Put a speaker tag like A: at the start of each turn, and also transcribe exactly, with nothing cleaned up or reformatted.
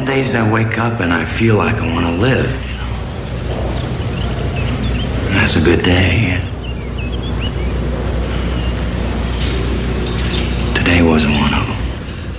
A: days I wake up and I feel like I want to live. And that's a good day. Today wasn't one of them.